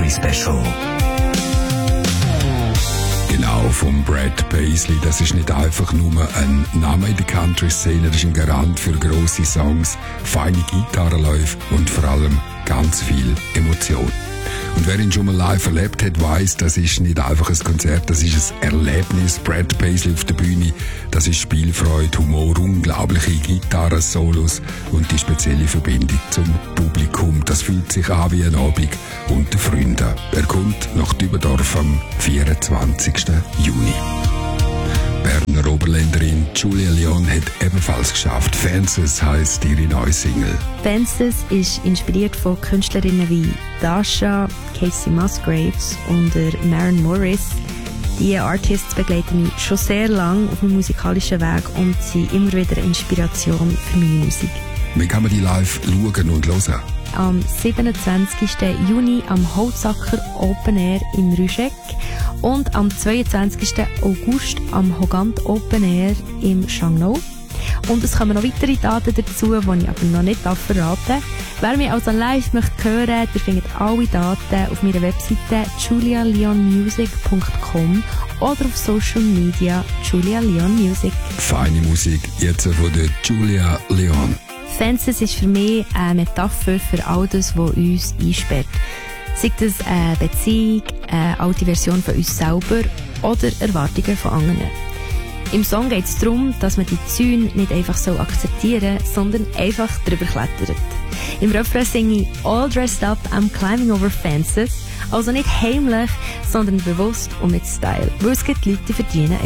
Country Special. Genau, vom Brad Paisley. Das ist nicht einfach nur ein Name in der Country-Szene, das ist ein Garant für grosse Songs, feine Gitarrenläufe und vor allem ganz viel Emotion. Und wer ihn schon mal live erlebt hat, weiss, das ist nicht einfach ein Konzert, das ist ein Erlebnis. Brad Paisley auf der Bühne, das ist Spielfreude, Humor, unglaubliche Gitarren-Solos und die spezielle Verbindung zum Publikum. Das fühlt sich an wie ein Abend unter Freunden. Er kommt nach Dübendorf am 24. Juni. Berner Oberländerin Julia Leon hat ebenfalls geschafft. Fences heisst ihre neue Single. Fences ist inspiriert von Künstlerinnen wie Dasha, Casey Musgraves und Maren Morris. Diese Artists begleiten mich schon sehr lange auf meinem musikalischen Weg und sind immer wieder eine Inspiration für meine Musik. Wie kann man die live schauen und hören? Am 27. Juni am Holzacker Open Air in Rüschegg und am 22. August am Hogant Open Air im Schangnau. Und es kommen noch weitere Daten dazu, die ich aber noch nicht verraten darf. Wer mich also live möchte hören, der findet alle Daten auf meiner Webseite julialeonmusic.com oder auf Social Media Julia Leon Music. Feine Musik, jetzt von der Julia Leon. Fences ist für mich eine Metapher für all das, was uns einsperrt. Sei das eine Beziehung, eine alte Version von uns selber oder Erwartungen von anderen. Im Song geht es darum, dass man die Zäune nicht einfach so akzeptieren, sondern einfach drüber klettert. Im Refrain singe ich «All dressed up, I'm climbing over fences», also nicht heimlich, sondern bewusst und mit Style, weil es gibt Leute, die verdienen